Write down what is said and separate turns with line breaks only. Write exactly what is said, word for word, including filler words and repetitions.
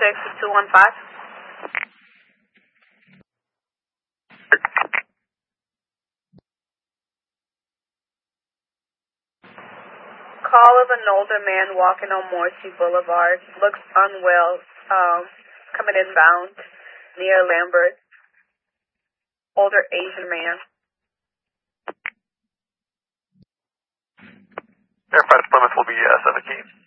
six two one five. Call of an older man walking on Morrissey Boulevard. Looks unwell, um, coming inbound near Lambert. Older Asian man.
Air Five Plymouth will be uh, seventeen.